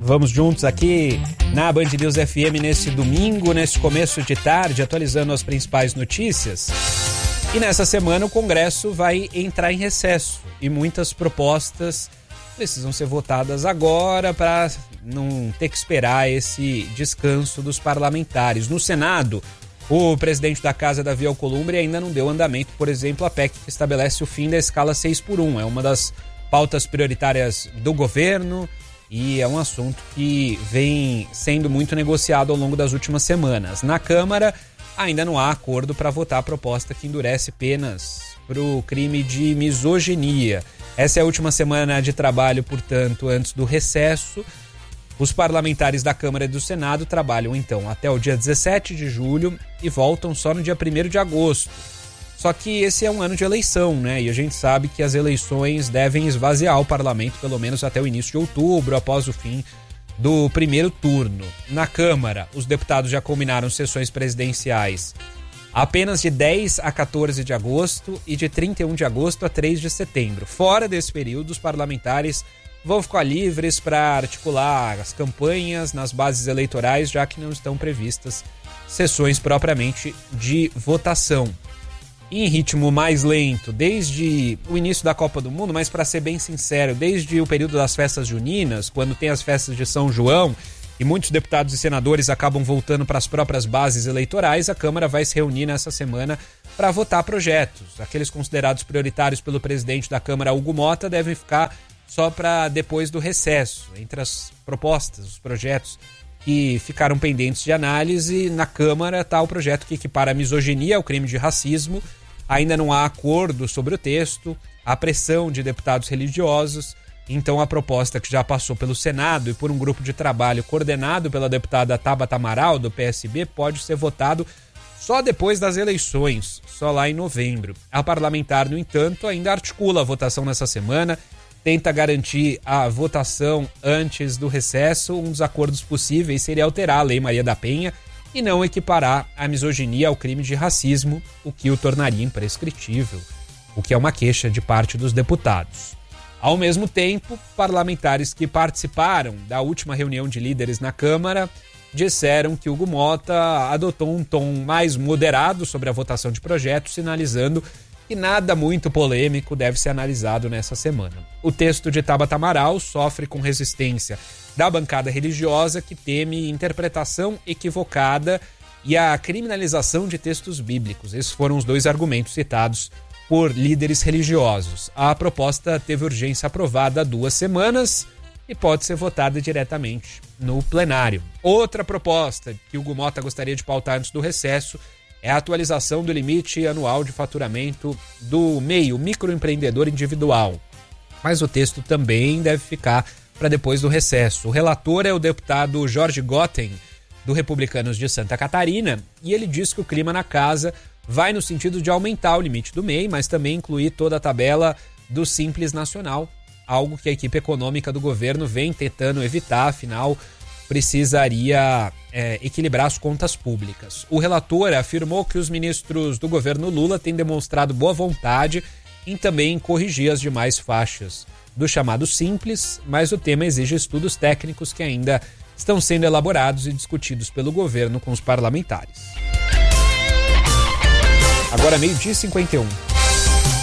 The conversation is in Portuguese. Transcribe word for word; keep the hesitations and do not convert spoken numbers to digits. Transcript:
Vamos juntos aqui na Band News F M nesse domingo, nesse começo de tarde, atualizando as principais notícias. E nessa semana o Congresso vai entrar em recesso e muitas propostas precisam ser votadas agora para não ter que esperar esse descanso dos parlamentares. No Senado, o presidente da Casa, Davi Alcolumbre, ainda não deu andamento, por exemplo, a P E C que estabelece o fim da escala seis por um. É uma das pautas prioritárias do governo e é um assunto que vem sendo muito negociado ao longo das últimas semanas. Na Câmara, ainda não há acordo para votar a proposta que endurece penas para o crime de misoginia. Essa é a última semana de trabalho, portanto, antes do recesso. Os parlamentares da Câmara e do Senado trabalham, então, até o dia dezessete de julho e voltam só no dia primeiro de agosto. Só que esse é um ano de eleição, né? E a gente sabe que as eleições devem esvaziar o parlamento, pelo menos até o início de outubro, após o fim do primeiro turno. Na Câmara, os deputados já combinaram sessões presidenciais apenas de dez a quatorze de agosto e de trinta e um de agosto a três de setembro. Fora desse período, os parlamentares vão ficar livres para articular as campanhas nas bases eleitorais, já que não estão previstas sessões propriamente de votação. Em ritmo mais lento, desde o início da Copa do Mundo, mas para ser bem sincero, desde o período das festas juninas, quando tem as festas de São João e muitos deputados e senadores acabam voltando para as próprias bases eleitorais, a Câmara vai se reunir nessa semana para votar projetos. Aqueles considerados prioritários pelo presidente da Câmara, Hugo Mota, devem ficar só para depois do recesso. Entre as propostas, os projetos que ficaram pendentes de análise, na Câmara está o projeto que equipara a misoginia ao crime de racismo. Ainda não há acordo sobre o texto, há pressão de deputados religiosos. Então a proposta, que já passou pelo Senado e por um grupo de trabalho coordenado pela deputada Tabata Amaral, do P S B, pode ser votado só depois das eleições, só lá em novembro. A parlamentar, no entanto, ainda articula a votação nessa semana, tenta garantir a votação antes do recesso. Um dos acordos possíveis seria alterar a Lei Maria da Penha e não equiparar a misoginia ao crime de racismo, o que o tornaria imprescritível, o que é uma queixa de parte dos deputados. Ao mesmo tempo, parlamentares que participaram da última reunião de líderes na Câmara disseram que Hugo Mota adotou um tom mais moderado sobre a votação de projetos, sinalizando que nada muito polêmico deve ser analisado nessa semana. O texto de Tabata Amaral sofre com resistência da bancada religiosa, que teme interpretação equivocada e a criminalização de textos bíblicos. Esses foram os dois argumentos citados por líderes religiosos. A proposta teve urgência aprovada há duas semanas e pode ser votada diretamente no plenário. Outra proposta que Hugo Mota gostaria de pautar antes do recesso é a atualização do limite anual de faturamento do M E I, o microempreendedor individual. Mas o texto também deve ficar para depois do recesso. O relator é o deputado Jorge Gotten, do Republicanos de Santa Catarina, e ele diz que o clima na casa vai no sentido de aumentar o limite do M E I, mas também incluir toda a tabela do Simples Nacional, algo que a equipe econômica do governo vem tentando evitar, afinal precisaria é, equilibrar as contas públicas. O relator afirmou que os ministros do governo Lula têm demonstrado boa vontade em também corrigir as demais faixas do chamado Simples, mas o tema exige estudos técnicos que ainda estão sendo elaborados e discutidos pelo governo com os parlamentares. Agora meio-dia e cinquenta e um.